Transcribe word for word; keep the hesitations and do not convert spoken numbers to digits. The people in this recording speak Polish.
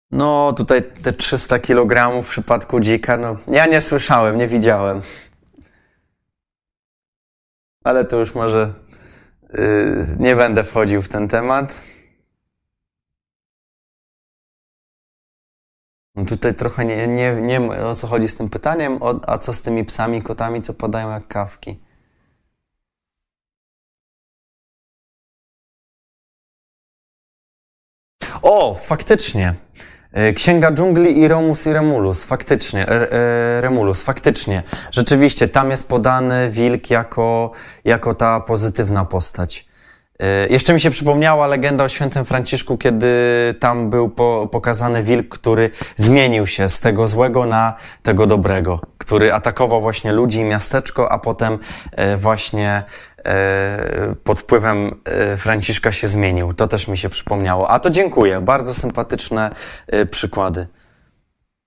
No, tutaj te trzysta kilogramów w przypadku dzika, no, ja nie słyszałem, nie widziałem. Ale to już może yy, nie będę wchodził w ten temat. No tutaj trochę nie, nie, nie wiem, o co chodzi z tym pytaniem, o, a co z tymi psami, kotami, co padają jak kawki. O, faktycznie. E, Księga Dżungli i Romus i Remulus, faktycznie, e, e, Remulus, faktycznie. Rzeczywiście, tam jest podany wilk jako, jako ta pozytywna postać. E, Jeszcze mi się przypomniała legenda o świętym Franciszku, kiedy tam był po, pokazany wilk, który zmienił się z tego złego na tego dobrego, który atakował właśnie ludzi i miasteczko, a potem e, właśnie e, pod wpływem e, Franciszka się zmienił. To też mi się przypomniało. A to dziękuję. Bardzo sympatyczne e, przykłady.